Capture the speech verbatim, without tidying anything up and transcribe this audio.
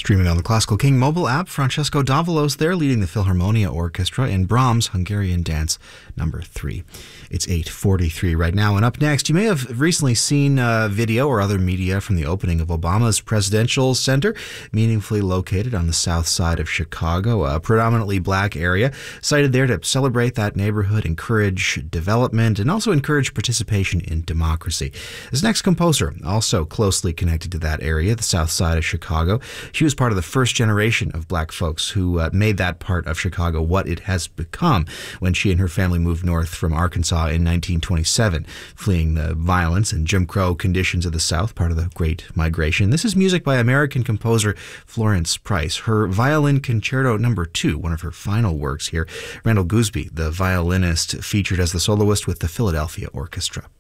Streaming on the Classical King mobile app, Francesco Davalos there leading the Philharmonia Orchestra in Brahms' Hungarian Dance number three. It's eight forty-three right now, and up next, you may have recently seen uh, video or other media from the opening of Obama's Presidential Center, meaningfully located on the south side of Chicago, a predominantly black area, cited there to celebrate that neighborhood, encourage development, and also encourage participation in democracy. This next composer, also closely connected to that area, the south side of Chicago, she was part of the first generation of black folks who uh, made that part of Chicago what it has become when she and her family moved north from Arkansas in nineteen twenty-seven, fleeing the violence and Jim Crow conditions of the South, part of the Great Migration. This is music by American composer Florence Price. Her Violin Concerto number two, one of her final works here. Randall Gooseby, the violinist, featured as the soloist with the Philadelphia Orchestra.